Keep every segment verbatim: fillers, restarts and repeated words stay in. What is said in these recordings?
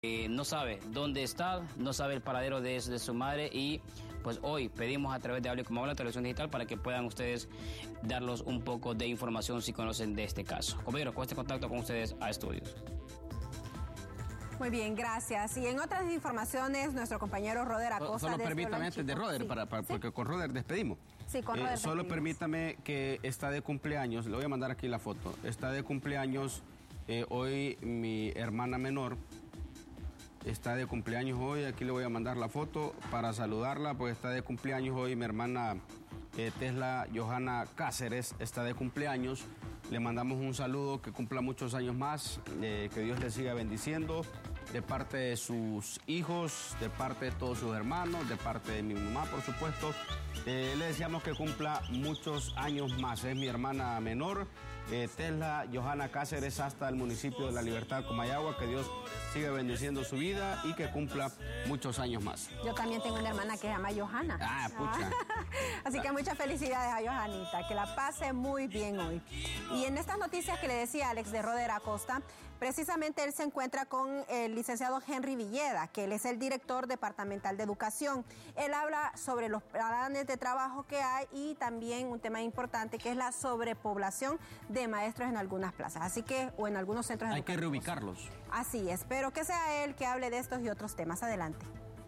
Eh, no sabe dónde está, no sabe el paradero de, de su madre y pues hoy pedimos a través de Hable Como Habla, Televisión Digital, para que puedan ustedes darlos un poco de información si conocen de este caso. Compañero, con este contacto con ustedes a estudios. Muy bien, gracias. Y en otras informaciones, nuestro compañero Roder Acosta... Solo permítame antes de Roder, sí, para, para, ¿sí? Porque con Roder despedimos. Sí, con Roder eh, Solo despedimos. Permítame que está de cumpleaños, le voy a mandar aquí la foto, está de cumpleaños eh, hoy mi hermana menor, está de cumpleaños hoy, aquí le voy a mandar la foto para saludarla, porque está de cumpleaños hoy mi hermana eh, Tesla Johanna Cáceres, está de cumpleaños. Le mandamos un saludo, que cumpla muchos años más, eh, que Dios le siga bendiciendo, de parte de sus hijos, de parte de todos sus hermanos, de parte de mi mamá, por supuesto. Eh, le deseamos que cumpla muchos años más. Es mi hermana menor, eh, Tesla Johanna Cáceres, hasta el municipio de La Libertad, Comayagua. Que Dios siga bendiciendo su vida y que cumpla muchos años más. Yo también tengo una hermana que se llama Johanna. Ah, pucha. Así que muchas felicidades a Johanita, que la pase muy bien hoy. Y en estas noticias que le decía Alex de Roder Acosta, precisamente él se encuentra con el licenciado Henry Villeda, que él es el director departamental de educación. Él habla sobre los planes de trabajo que hay y también un tema importante que es la sobrepoblación de maestros en algunas plazas, así que, o en algunos centros educativos. Hay que reubicarlos. Así es, pero que sea él que hable de estos y otros temas. Adelante.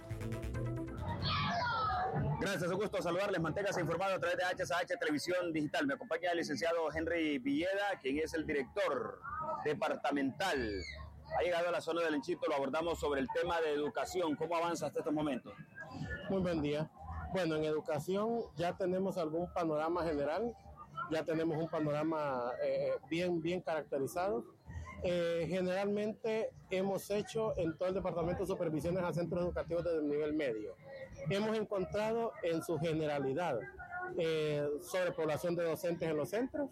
Gracias, un gusto saludarles. Manténgase informado a través de H S H Televisión Digital. Me acompaña el licenciado Henry Villeda, quien es el director departamental. Ha llegado a la zona del Enchito, lo abordamos sobre el tema de educación. ¿Cómo avanza hasta estos momentos? Muy buen día. Bueno, en educación ya tenemos algún panorama general, ya tenemos un panorama eh, bien, bien caracterizado. Eh, generalmente hemos hecho en todo el departamento supervisiones a centros educativos de nivel medio. Hemos encontrado en su generalidad eh, sobrepoblación de docentes en los centros,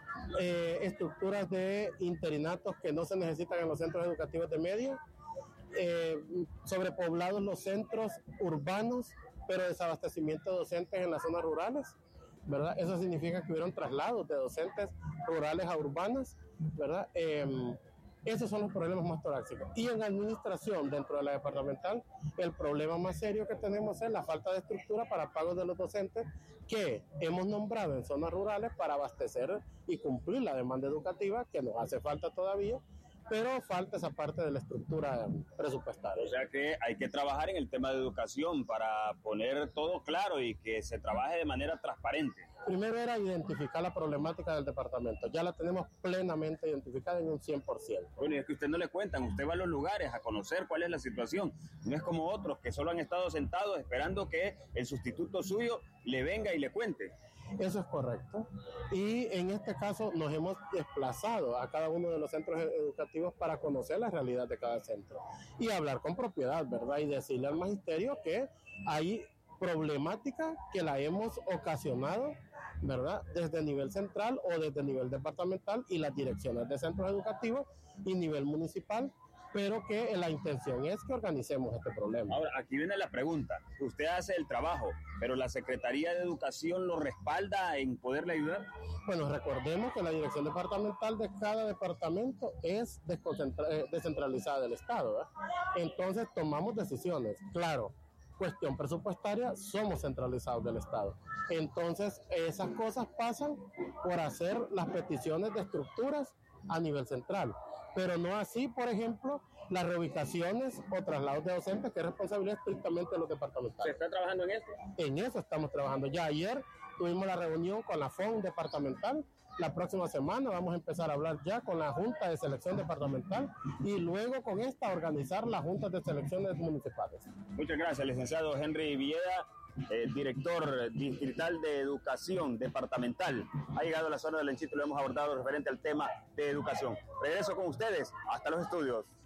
eh, estructuras de interinatos que no se necesitan en los centros educativos de medio, eh, sobrepoblados los centros urbanos, pero desabastecimiento de docentes en las zonas rurales, ¿verdad? Eso significa que hubieron traslados de docentes rurales a urbanas, ¿verdad? Eh, esos son los problemas más torácicos. Y en administración, dentro de la departamental, el problema más serio que tenemos es la falta de estructura para pagos de los docentes que hemos nombrado en zonas rurales para abastecer y cumplir la demanda educativa que nos hace falta todavía, pero falta esa parte de la estructura presupuestaria. O sea que hay que trabajar en el tema de educación para poner todo claro y que se trabaje de manera transparente. Primero era identificar la problemática del departamento. Ya la tenemos plenamente identificada en un cien por ciento. Bueno, y es que usted no le cuentan, usted va a los lugares a conocer cuál es la situación. No es como otros que solo han estado sentados esperando que el sustituto suyo le venga y le cuente. Eso es correcto. Y en este caso nos hemos desplazado a cada uno de los centros educativos para conocer la realidad de cada centro y hablar con propiedad, ¿verdad? Y decirle al magisterio que hay problemática que la hemos ocasionado, ¿verdad? Desde nivel central o desde nivel departamental y las direcciones de centros educativos y nivel municipal, pero que la intención es que organicemos este problema. Ahora, aquí viene la pregunta. Usted hace el trabajo, pero ¿la Secretaría de Educación lo respalda en poderle ayudar? Bueno, recordemos que la dirección departamental de cada departamento es descentralizada del Estado, ¿verdad? Entonces tomamos decisiones, claro. Cuestión presupuestaria, somos centralizados del Estado. Entonces, esas cosas pasan por hacer las peticiones de estructuras a nivel central, pero no así, por ejemplo, las reubicaciones o traslados de docentes, que es responsabilidad estrictamente de los departamentales. ¿Se está trabajando en eso? En eso estamos trabajando. Ya ayer tuvimos la reunión con la F O N departamental. La próxima semana vamos a empezar a hablar ya con la Junta de Selección Departamental y luego con esta organizar las juntas de selecciones municipales. Muchas gracias, licenciado Henry Villeda, eh, director distrital de Educación Departamental. Ha llegado a la zona del Enchito, lo hemos abordado referente al tema de educación. Regreso con ustedes hasta los estudios.